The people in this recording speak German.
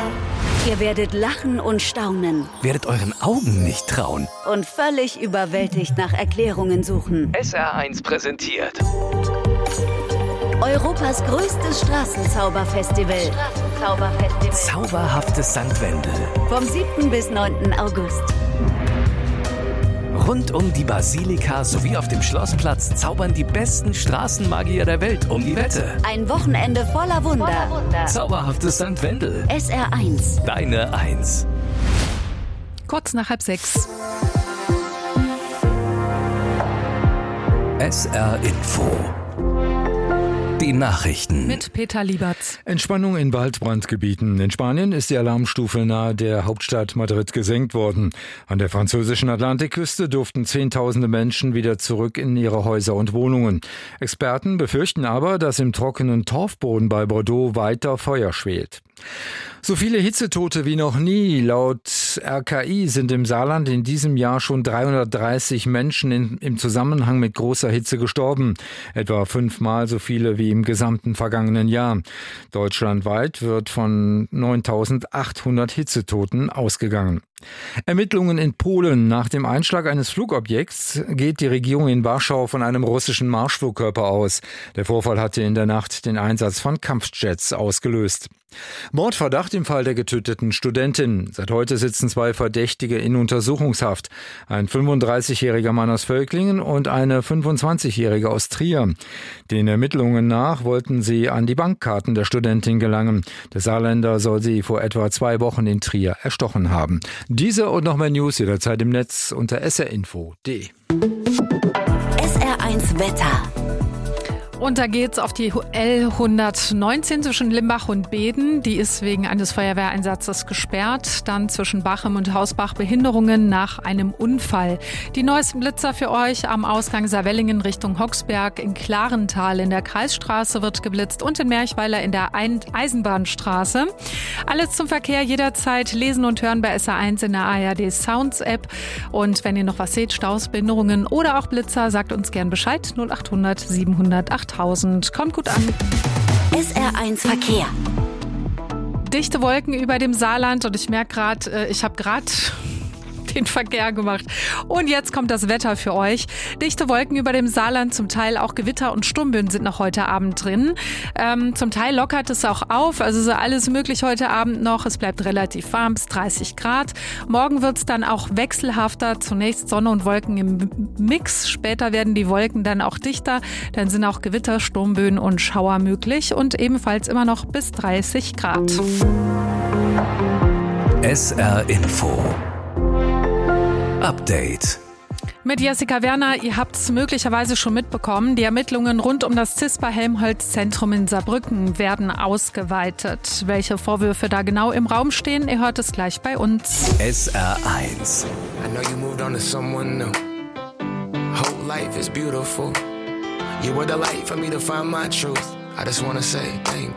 Ihr werdet lachen und staunen. Werdet euren Augen nicht trauen. Und völlig überwältigt nach Erklärungen suchen. SR1 präsentiert Europas größtes Straßenzauberfestival. Zauberhaftes St. Wendel. Vom 7. bis 9. August. Rund um die Basilika sowie auf dem Schlossplatz zaubern die besten Straßenmagier der Welt um die Wette. Ein Wochenende voller Wunder. Zauberhaftes St. Wendel. SR1. Deine 1. Kurz nach 5:30. SR Info. Die Nachrichten. Mit Peter Lieberts. Entspannung in Waldbrandgebieten. In Spanien ist die Alarmstufe nahe der Hauptstadt Madrid gesenkt worden. An der französischen Atlantikküste durften Zehntausende Menschen wieder zurück in ihre Häuser und Wohnungen. Experten befürchten aber, dass im trockenen Torfboden bei Bordeaux weiter Feuer schwelt. So viele Hitzetote wie noch nie. Laut RKI sind im Saarland in diesem Jahr schon 330 Menschen im Zusammenhang mit großer Hitze gestorben. Etwa 5-mal so viele wie im gesamten vergangenen Jahr. Deutschlandweit wird von 9.800 Hitzetoten ausgegangen. Ermittlungen in Polen. Nach dem Einschlag eines Flugobjekts geht die Regierung in Warschau von einem russischen Marschflugkörper aus. Der Vorfall hatte in der Nacht den Einsatz von Kampfjets ausgelöst. Mordverdacht im Fall der getöteten Studentin. Seit heute sitzen 2 Verdächtige in Untersuchungshaft. Ein 35-jähriger Mann aus Völklingen und eine 25-jährige aus Trier. Den Ermittlungen nach wollten sie an die Bankkarten der Studentin gelangen. Der Saarländer soll sie vor etwa 2 Wochen in Trier erstochen haben. Diese und noch mehr News jederzeit im Netz unter srinfo.de. SR1 Wetter. Und da geht's auf die L119 zwischen Limbach und Beeden. Die ist wegen eines Feuerwehreinsatzes gesperrt. Dann zwischen Bachem und Hausbach Behinderungen nach einem Unfall. Die neuesten Blitzer für euch am Ausgang Saarwellingen Richtung Hoxberg. In Klarental in der Kreisstraße wird geblitzt und in Merchweiler in der Eisenbahnstraße. Alles zum Verkehr jederzeit lesen und hören bei SR1 in der ARD Sounds App. Und wenn ihr noch was seht, Staus, Behinderungen oder auch Blitzer, sagt uns gern Bescheid. 0800 700 8000. Kommt gut an. SR1 Verkehr. Dichte Wolken über dem Saarland und ich merke gerade, ich habe gerade den Verkehr gemacht. Und jetzt kommt das Wetter für euch. Dichte Wolken über dem Saarland, zum Teil auch Gewitter und Sturmböen sind noch heute Abend drin. Zum Teil lockert es auch auf, also so alles möglich heute Abend noch. Es bleibt relativ warm, bis 30 Grad. Morgen wird es dann auch wechselhafter. Zunächst Sonne und Wolken im Mix. Später werden die Wolken dann auch dichter. Dann sind auch Gewitter, Sturmböen und Schauer möglich und ebenfalls immer noch bis 30 Grad. SR Info. Update. Mit Jessica Werner, ihr habt es möglicherweise schon mitbekommen, die Ermittlungen rund um das CISPA-Helmholtz-Zentrum in Saarbrücken werden ausgeweitet. Welche Vorwürfe da genau im Raum stehen, ihr hört es gleich bei uns. SR1. I know you moved on to someone new. Whole life is beautiful. You were the light for me to find my truth. I just wanna say thank